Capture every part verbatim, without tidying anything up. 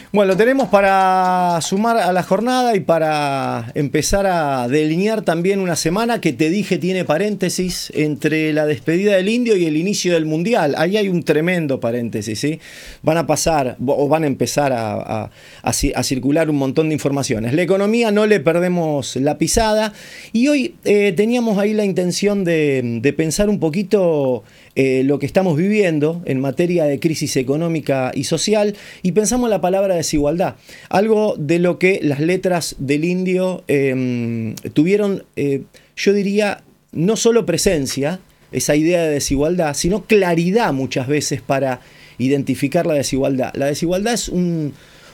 Bueno, lo tenemos para sumar a la jornada y para empezar a delinear también una semana que te dije tiene paréntesis entre la despedida del Indio y el inicio del Mundial. Ahí hay un tremendo paréntesis, ¿sí? Van a pasar o van a empezar a, a, a, a circular un montón de informaciones. La economía no le perdemos la pisada y hoy eh, teníamos ahí la intención de, de pensar un poquito eh, lo que estamos viviendo en materia de crisis económica y social y pensamos la palabra desigualdad, algo de lo que las letras del Indio eh, tuvieron, eh, yo diría, no solo presencia, esa idea de desigualdad, sino claridad muchas veces para identificar la desigualdad. La desigualdad es un,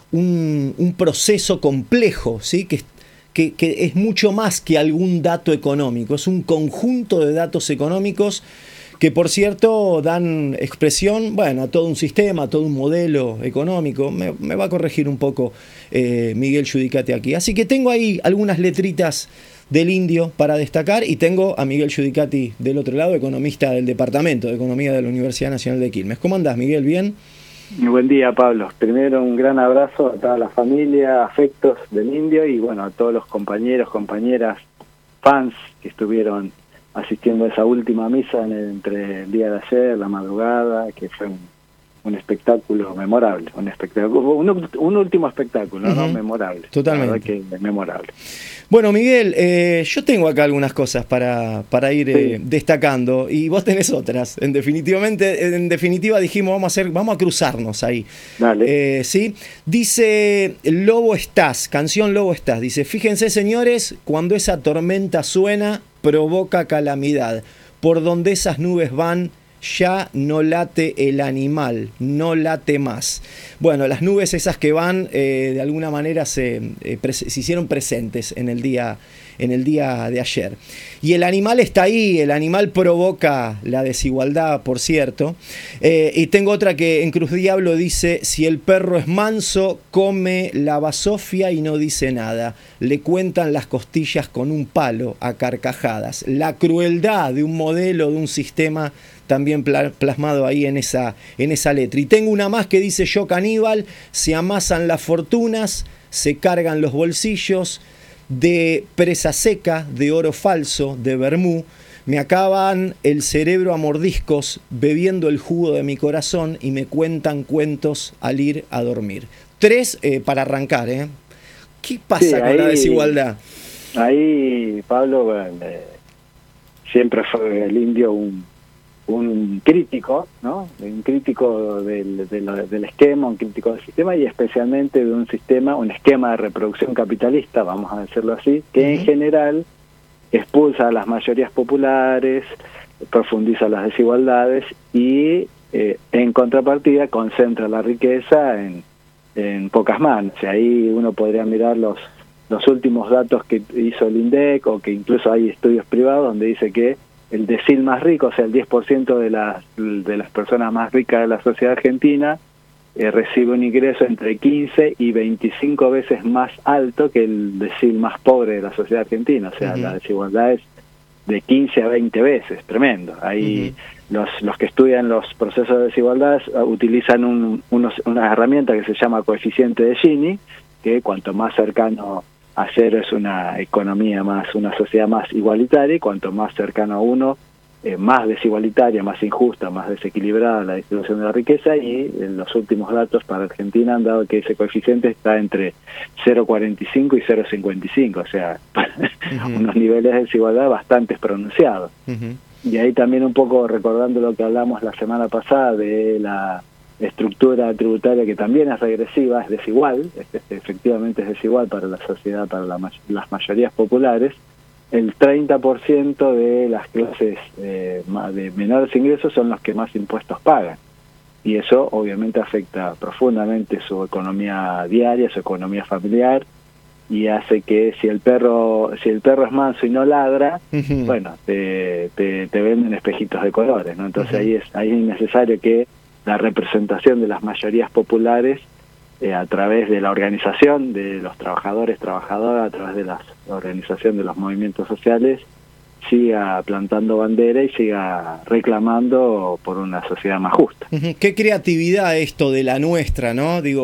un, un proceso complejo, ¿sí? que, que, que es mucho más que algún dato económico, es un conjunto de datos económicos que por cierto dan expresión, bueno, a todo un sistema, a todo un modelo económico. Me, me va a corregir un poco eh, Miguel Giudicati aquí. Así que tengo ahí algunas letritas del Indio para destacar y tengo a Miguel Giudicati del otro lado, economista del Departamento de Economía de la Universidad Nacional de Quilmes. ¿Cómo andás, Miguel? ¿Bien? Muy buen día, Pablo. Primero un gran abrazo a toda la familia, afectos del Indio y bueno, a todos los compañeros, compañeras, fans que estuvieron asistiendo a esa última misa en el, entre el día de ayer, la madrugada, que fue un, un espectáculo memorable, un espectáculo, un, un último espectáculo, uh-huh. ¿no? Memorable. Totalmente. La verdad que memorable. Bueno, Miguel, eh, yo tengo acá algunas cosas para, para ir eh, sí. destacando y vos tenés otras. En definitivamente, en definitiva dijimos vamos a hacer, vamos a cruzarnos ahí. Dale. Eh, sí. Dice Lobo Estás, canción Lobo Estás. Dice, fíjense señores, cuando esa tormenta suena, provoca calamidad. Por donde esas nubes van, ya no late el animal, no late más. Bueno, las nubes esas que van, eh, de alguna manera se, eh, se hicieron presentes en el día, en el día de ayer. Y el animal está ahí, el animal provoca la desigualdad, por cierto. Eh, y tengo otra que en Cruz Diablo dice, si el perro es manso, come la basofia y no dice nada. Le cuentan las costillas con un palo a carcajadas. La crueldad de un modelo, de un sistema también plasmado ahí en esa, en esa letra. Y tengo una más que dice, yo caníbal, se amasan las fortunas, se cargan los bolsillos, de presa seca, de oro falso, de vermú, me acaban el cerebro a mordiscos, bebiendo el jugo de mi corazón y me cuentan cuentos al ir a dormir. Tres eh, para arrancar, ¿eh? ¿Qué pasa sí, con ahí, la desigualdad? Ahí, Pablo, bueno, eh, siempre fue el Indio un un crítico, ¿no? Un crítico del, del, del esquema, un crítico del sistema y especialmente de un sistema, un esquema de reproducción capitalista, vamos a decirlo así, que uh-huh. en general expulsa a las mayorías populares, profundiza las desigualdades y eh, en contrapartida concentra la riqueza en, en pocas manos. Y ahí uno podría mirar los, los últimos datos que hizo el INDEC o que incluso hay estudios privados donde dice que el decil más rico, o sea, el diez por ciento de las, de las personas más ricas de la sociedad argentina, eh, recibe un ingreso entre quince y veinticinco veces más alto que el decil más pobre de la sociedad argentina. O sea, uh-huh. la desigualdad es de quince a veinte veces, tremendo. Ahí uh-huh. los, los que estudian los procesos de desigualdad utilizan un, unos, una herramienta que se llama coeficiente de Gini, que cuanto más cercano a cero es una economía más, una sociedad más igualitaria, y cuanto más cercano a uno, eh, más desigualitaria, más injusta, más desequilibrada la distribución de la riqueza, y en los últimos datos para Argentina han dado que ese coeficiente está entre cero coma cuarenta y cinco y cero coma cincuenta y cinco, o sea, uh-huh. unos niveles de desigualdad bastante pronunciados. Uh-huh. Y ahí también un poco recordando lo que hablamos la semana pasada de la estructura tributaria que también es regresiva, es desigual, es, es, efectivamente es desigual para la sociedad, para la, las mayorías populares. El treinta por ciento de las clases eh, de menores ingresos son los que más impuestos pagan. Y eso obviamente afecta profundamente su economía diaria, su economía familiar, y hace que si el perro si el perro es manso y no ladra, uh-huh. bueno, te, te, te venden espejitos de colores, ¿no? Entonces uh-huh. ahí es ahí es necesario que la representación de las mayorías populares eh, a través de la organización de los trabajadores, trabajadoras, a través de la organización de los movimientos sociales, siga plantando bandera y siga reclamando por una sociedad más justa. Qué creatividad esto de la nuestra, ¿no? Digo,